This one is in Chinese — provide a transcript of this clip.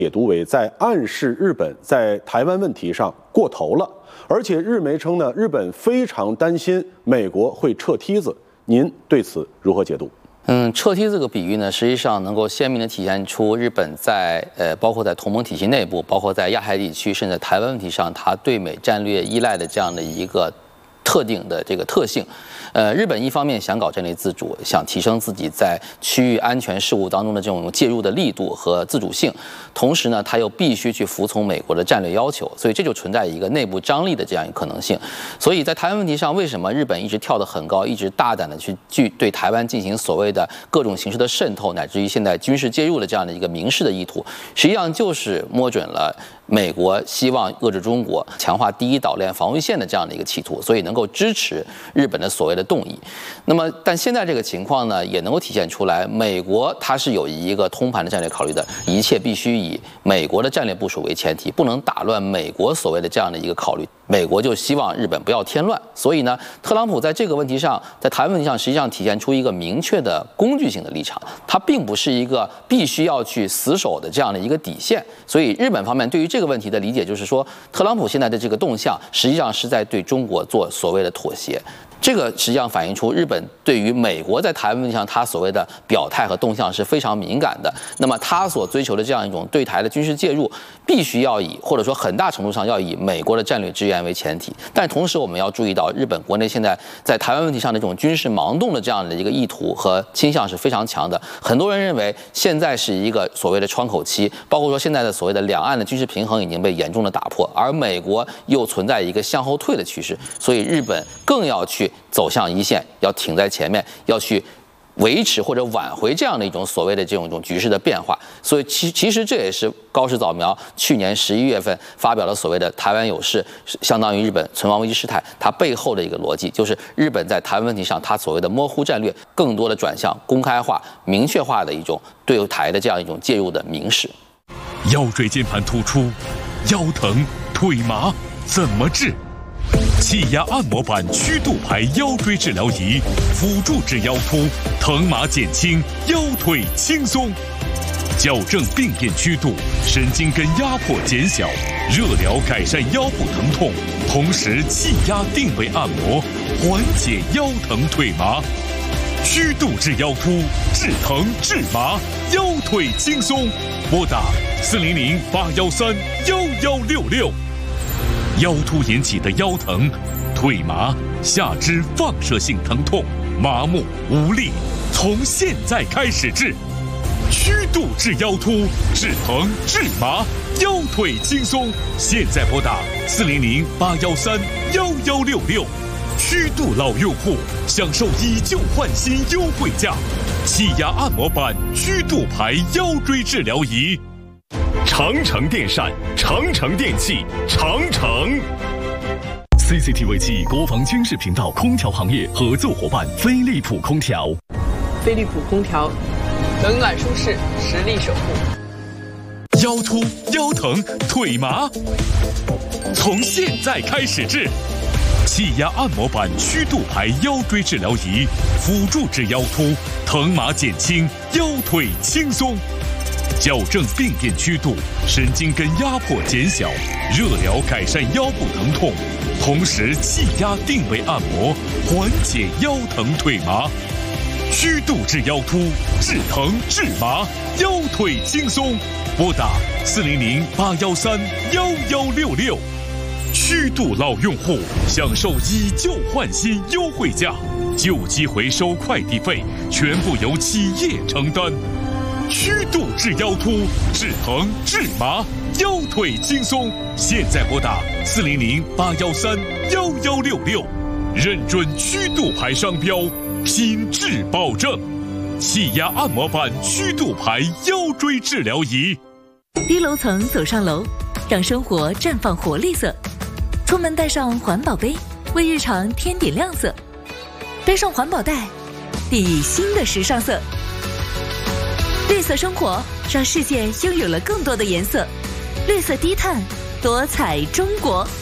解读为在暗示日本在台湾问题上过头了，而且日媒称呢，日本非常担心美国会撤梯子。您对此如何解读？ 撤梯这个比喻呢，实际上能够鲜明地体现出日本在包括在同盟体系内部，包括在亚太地区，甚至台湾问题上，它对美战略依赖的这样的一个特定的这个特性。日本一方面想搞战略自主，想提升自己在区域安全事务当中的这种介入的力度和自主性，同时呢，它又必须去服从美国的战略要求，所以这就存在一个内部张力的这样一个可能性。所以在台湾问题上，为什么日本一直跳得很高，一直大胆的去对台湾进行所谓的各种形式的渗透，乃至于现在军事介入的这样的一个明示的意图，实际上就是摸准了美国希望遏制中国、强化第一岛链防卫线的这样的一个企图，所以能够支持日本的所谓的动议。那么，但现在这个情况呢，也能够体现出来，美国它是有一个通盘的战略考虑的，一切必须以美国的战略部署为前提，不能打乱美国所谓的这样的一个考虑。美国就希望日本不要添乱，所以呢，特朗普在这个问题上，在台湾问题上，实际上体现出一个明确的工具性的立场，它并不是一个必须要去死守的这样的一个底线。所以，日本方面对于这个问题的理解就是说，特朗普现在的这个动向，实际上是在对中国做所谓的妥协。这个实际上反映出日本对于美国在台湾问题上他所谓的表态和动向是非常敏感的。那么他所追求的这样一种对台的军事介入，必须要以或者说很大程度上要以美国的战略支援为前提。但同时我们要注意到，日本国内现在在台湾问题上的这种军事盲动的这样的一个意图和倾向是非常强的。很多人认为现在是一个所谓的窗口期，包括说现在的所谓的两岸的军事平衡已经被严重的打破，而美国又存在一个向后退的趋势，所以日本更要去走向一线，要挺在前面，要去维持或者挽回这样的一种所谓的这种局势的变化。所以其实这也是高市早苗去年11月份发表了所谓的台湾有事，相当于日本存亡危机事态，它背后的一个逻辑就是日本在台湾问题上它所谓的模糊战略，更多的转向公开化、明确化的一种对台的这样一种介入的明示。 腰椎间盘突出、腰疼、腿麻怎么治？气压按摩板曲度排腰椎治疗仪，辅助治腰突，疼麻减轻，腰腿轻松，矫正病变曲度，神经根压迫减小，热疗改善腰部疼痛，同时气压定位按摩，缓解腰疼腿麻。曲度治腰突，治疼治麻，腰腿轻松。拨打400-813-1166。腰突引起的腰疼、腿麻、下肢放射性疼痛、麻木无力，从现在开始治。曲度治腰突，治疼治麻，腰腿轻松。现在拨打400-813-1166。曲度老用户享受以旧换新优惠价，气压按摩板曲度排腰椎治疗仪。长城电扇、长城电器、长城 CCTV 7国防军事频道空调行业合作伙伴飞利浦空调。 飞利浦空调，冷暖舒适，实力守护。 腰突、腰疼、腿麻，从现在开始治。气压按摩板曲度排腰椎治疗仪，辅助治腰突，疼麻减轻，腰腿轻松。矫正病变曲度，神经根压迫减小，热疗改善腰部疼痛，同时气压定位按摩，缓解腰疼腿麻。曲度治腰突，治疼治麻，腰腿轻松。拨打400-813-1166。曲度老用户享受以旧换新优惠价，旧机回收快递费全部由企业承担。曲度治腰突，治疼治麻，腰腿轻松。现在拨打400-813-1166，认准曲度牌商标，品质保证。气压按摩板曲度牌腰椎治疗仪。 低楼层走上楼，让生活绽放活力色。出门带上环保杯，为日常添点亮色。背上环保袋，递新的时尚色。绿色生活，让世界拥有了更多的颜色。绿色低碳，多彩中国。